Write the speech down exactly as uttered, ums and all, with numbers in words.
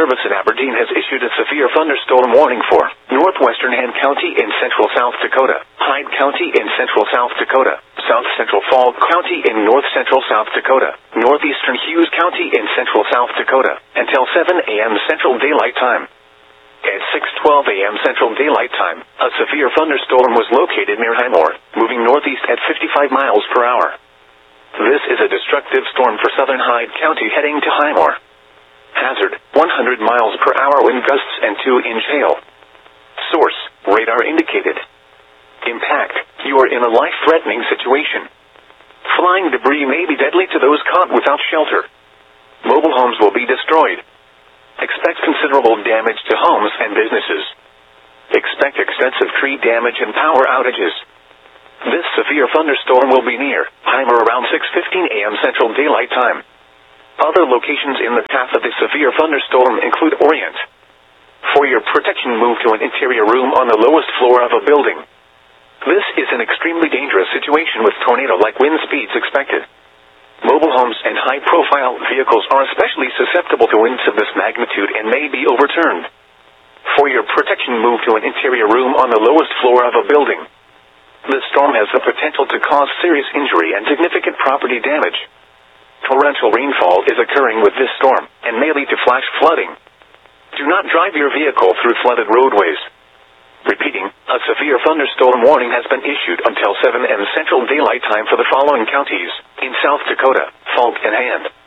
Service in Aberdeen has issued a severe thunderstorm warning for northwestern Han County in central South Dakota, Hyde County in central South Dakota, south central Falk County in north central South Dakota, northeastern Hughes County in central South Dakota, until seven a m Central Daylight Time. At six twelve a m Central Daylight Time, a severe thunderstorm was located near Highmore, moving northeast at fifty-five miles per hour. This is a destructive storm for southern Hyde County heading to Highmore. Hazard, one hundred miles per hour wind gusts and two inch hail. Source, radar indicated. Impact, you are in a life-threatening situation. Flying debris may be deadly to those caught without shelter. Mobile homes will be destroyed. Expect considerable damage to homes and businesses. Expect extensive tree damage and power outages. This severe thunderstorm will be near Highmore around six fifteen a m Central Daylight Time. Other locations in the path of the severe thunderstorm include Orient. For your protection, move to an interior room on the lowest floor of a building. This is an extremely dangerous situation with tornado-like wind speeds expected. Mobile homes and high-profile vehicles are especially susceptible to winds of this magnitude and may be overturned. For your protection, move to an interior room on the lowest floor of a building. This storm has the potential to cause serious injury and significant property damage. Torrential rainfall is occurring with this storm and may lead to flash flooding. Do not drive your vehicle through flooded roadways. Repeating, a severe thunderstorm warning has been issued until seven a m Central Daylight Time for the following counties in South Dakota, Falk and Han.